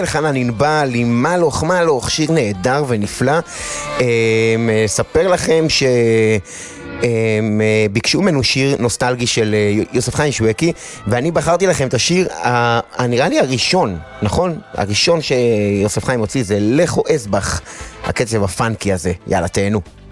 אלחנן ענבל עם מלוך, שיר נהדר ונפלא. אספר לכם ביקשו ממנו שיר נוסטלגי של יוסף חיים שווקי, ואני בחרתי לכם את השיר נראה לי הראשון, נכון? הראשון שיוסף חיים הוציא זה לכו אסבך, הקצב הפאנקי הזה. יאללה, תהנו.